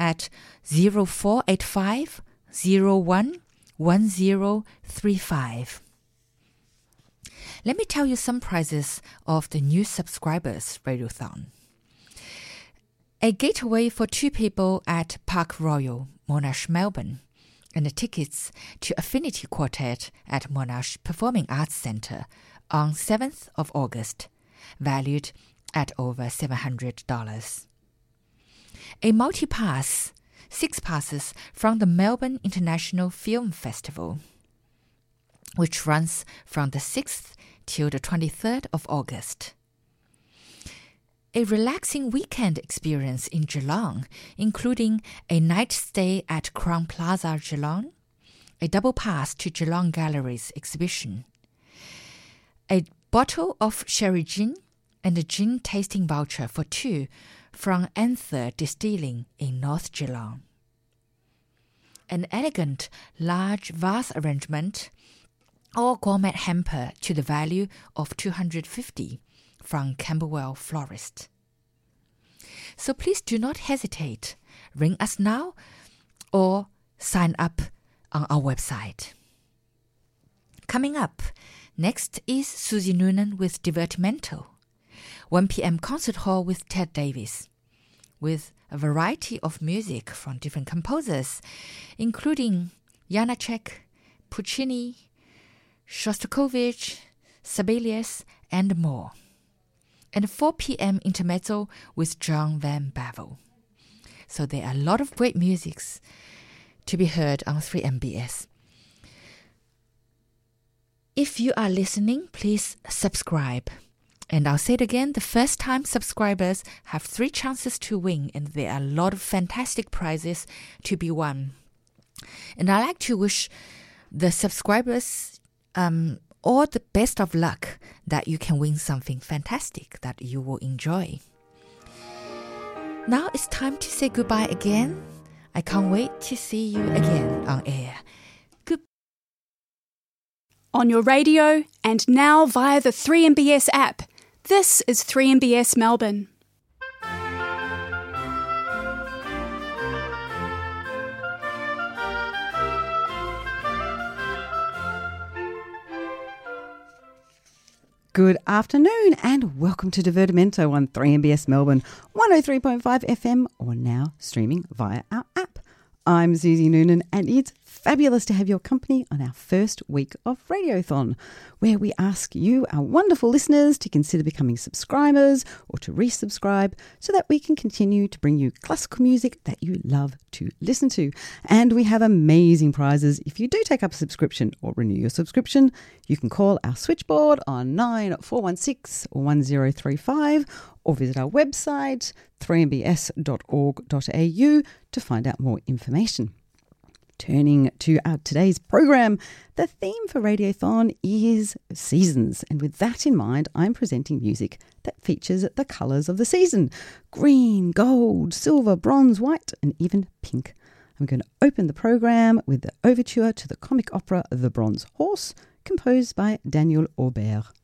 at 0485 01 1035. Let me tell you some prizes of the new subscribers Radiothon. A getaway for 2 people at Park Royal, Monash, Melbourne, and the tickets to Affinity Quartet at Monash Performing Arts Centre on 7th of August, valued at over $700. A multi-pass, 6 passes from the Melbourne International Film Festival, which runs from the 6th till the 23rd of August. A relaxing weekend experience in Geelong, including a night stay at Crown Plaza Geelong, a double pass to Geelong Galleries exhibition, a bottle of sherry gin, and a gin tasting voucher for 2 from Anther Distilling in North Geelong. An elegant, large vase arrangement or gourmet hamper to the value of $250 from Camberwell Florist. So please do not hesitate. Ring us now or sign up on our website. Coming up, next is Susie Noonan with Divertimento, 1 p.m. concert hall with Ted Davis, with a variety of music from different composers, including Janacek, Puccini, Shostakovich, Sibelius, and more. And 4 p.m. intermezzo with John Van Bavel. So there are a lot of great musics to be heard on 3MBS. If you are listening, please subscribe. And I'll say it again, the first-time subscribers have 3 chances to win, and there are a lot of fantastic prizes to be won. And I'd like to wish the subscribers all the best of luck that you can win something fantastic that you will enjoy. Now it's time to say goodbye again. I can't wait to see you again on air. On your radio and now via the 3MBS app. This is 3MBS Melbourne. Good afternoon and welcome to Divertimento on 3MBS Melbourne, 103.5 FM or now streaming via our app. I'm Susie Noonan and it's fabulous to have your company on our first week of Radiothon, where we ask you, our wonderful listeners, to consider becoming subscribers or to resubscribe so that we can continue to bring you classical music that you love to listen to. And we have amazing prizes if you do take up a subscription or renew your subscription. You can call our switchboard on 9416 1035 or visit our website 3mbs.org.au to find out more information. Turning to today's program, the theme for Radiothon is seasons, and with that in mind, I'm presenting music that features the colours of the season: green, gold, silver, bronze, white, and even pink. I'm going to open the program with the overture to the comic opera The Bronze Horse, composed by Daniel Aubert.